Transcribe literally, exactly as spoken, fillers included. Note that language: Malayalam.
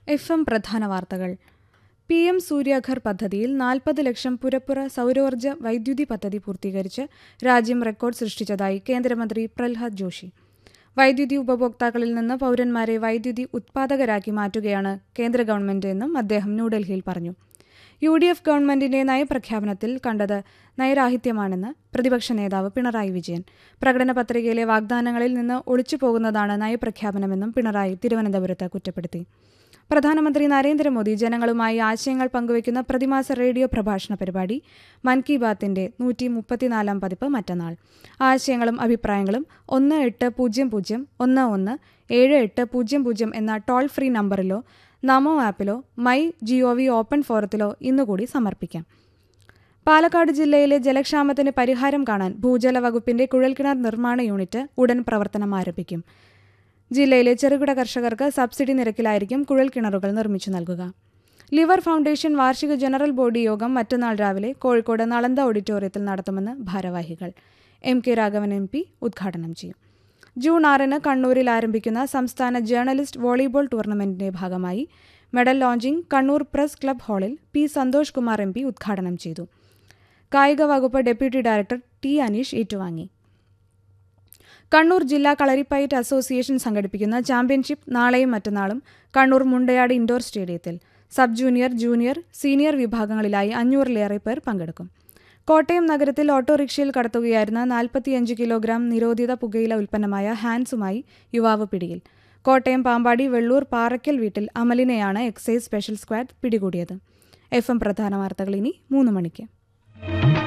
എഫ് എം പ്രധാന വാർത്തകൾ. പി എം സൂര്യാഘർ പദ്ധതിയിൽ നാൽപ്പത് ലക്ഷം പുരപ്പുറ സൗരോർജ്ജ വൈദ്യുതി പദ്ധതി പൂർത്തീകരിച്ച് രാജ്യം റെക്കോർഡ് സൃഷ്ടിച്ചതായി കേന്ദ്രമന്ത്രി പ്രഹ്ലാദ് ജോഷി. വൈദ്യുതി ഉപഭോക്താക്കളിൽ നിന്ന് പൗരന്മാരെ വൈദ്യുതി ഉത്പാദകരാക്കി മാറ്റുകയാണ് കേന്ദ്ര ഗവൺമെന്റ് എന്നും അദ്ദേഹം ന്യൂഡൽഹിയിൽ പറഞ്ഞു. യു ഡി എഫ് ഗവൺമെന്റിന്റെ നയപ്രഖ്യാപനത്തിൽ കണ്ടത് നയരാഹിത്യമാണെന്ന് പ്രതിപക്ഷ നേതാവ് പിണറായി വിജയൻ. പ്രകടന പത്രികയിലെ വാഗ്ദാനങ്ങളിൽ നിന്ന് ഒളിച്ചുപോകുന്നതാണ് നയപ്രഖ്യാപനമെന്നും പിണറായി തിരുവനന്തപുരത്ത് കുറ്റപ്പെടുത്തി. പ്രധാനമന്ത്രി നരേന്ദ്രമോദി ജനങ്ങളുമായി ആശയങ്ങൾ പങ്കുവയ്ക്കുന്ന പ്രതിമാസ റേഡിയോ പ്രഭാഷണ പരിപാടി മൻ കി ബാത്തിന്റെ നൂറ്റി മുപ്പത്തിനാലാം പതിപ്പ് മറ്റന്നാൾ. ആശയങ്ങളും അഭിപ്രായങ്ങളും ഒന്ന് എട്ട് പൂജ്യം പൂജ്യം ഒന്ന് ഒന്ന് ഏഴ് എട്ട് പൂജ്യം പൂജ്യം എന്ന toll free നമ്പറിലോ Namo ആപ്പിലോ my G O V open ഫോറത്തിലോ ഇന്നുകൂടി സമർപ്പിക്കാം. പാലക്കാട് ജില്ലയിലെ ജലക്ഷാമത്തിന് പരിഹാരം കാണാൻ ഭൂജല വകുപ്പിന്റെ കുഴൽക്കിണർ നിർമ്മാണ യൂണിറ്റ് ഉടൻ പ്രവർത്തനം ആരംഭിക്കും. ജില്ലയിലെ ചെറുകിട കർഷകർക്ക് സബ്സിഡി നിരക്കിലായിരിക്കും കുഴൽക്കിണറുകൾ നിർമ്മിച്ചു നൽകുക. ലിവർ ഫൗണ്ടേഷൻ വാർഷിക ജനറൽ ബോഡി യോഗം മറ്റന്നാൾ രാവിലെ കോഴിക്കോട് നളന്ദ ഓഡിറ്റോറിയത്തിൽ നടത്തുമെന്ന് ഭാരവാഹികൾ. M K Raghavan M P ഉദ്ഘാടനം ചെയ്യും. ജൂൺ ആറിന് കണ്ണൂരിൽ ആരംഭിക്കുന്ന സംസ്ഥാന ജേർണലിസ്റ്റ് വോളിബോൾ ടൂർണമെന്റിന്റെ ഭാഗമായി medal launching Kannur press club ഹാളിൽ P Santhosh Kumar M P ഉദ്ഘാടനം ചെയ്തു. കായിക വകുപ്പ് ഡെപ്യൂട്ടി ഡയറക്ടർ ടി അനീഷ് ഏറ്റുവാങ്ങി. കണ്ണൂർ ജില്ലാ കളരിപ്പയറ്റ് അസോസിയേഷൻ സംഘടിപ്പിക്കുന്ന ചാമ്പ്യൻഷിപ്പ് നാളെയും മറ്റന്നാളും കണ്ണൂർ മുണ്ടയാട് ഇൻഡോർ സ്റ്റേഡിയത്തിൽ സബ് ജൂനിയർ, ജൂനിയർ, സീനിയർ വിഭാഗങ്ങളിലായി അഞ്ഞൂറിലേറെ പേർ പങ്കെടുക്കും. കോട്ടയം നഗരത്തിൽ ഓട്ടോറിക്ഷയിൽ കടത്തുകയായിരുന്ന നാൽപ്പത്തിയഞ്ച് കിലോഗ്രാം നിരോധിത പുകയില ഉൽപ്പന്നമായ ഹാൻസുമായി യുവാവ് പിടിയിൽ. കോട്ടയം പാമ്പാടി വെള്ളൂർ പാറയ്ക്കൽ വീട്ടിൽ അമലിനെയാണ് എക്സൈസ് സ്പെഷ്യൽ സ്ക്വാഡ് പിടികൂടിയത്. എഫ് എം പ്രധാന വാർത്തകൾ ഇനി മൂന്ന് മണിക്ക്.